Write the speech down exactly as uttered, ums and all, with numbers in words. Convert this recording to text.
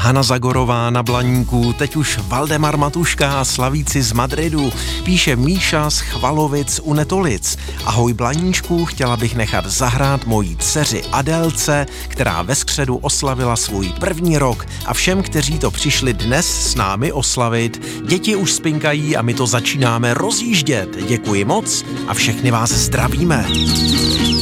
Hana Zagorová na Blaníku, teď už Valdemar Matuška a slavíci z Madridu, píše Míša z Chvalovic u Netolic. Ahoj Blaníčku, chtěla bych nechat zahrát mojí dceři Adélce, která ve středu oslavila svůj první rok, a všem, kteří to přišli dnes s námi oslavit. Děti už spinkají a my to začínáme rozjíždět. Děkuji moc a všechny vás zdravíme.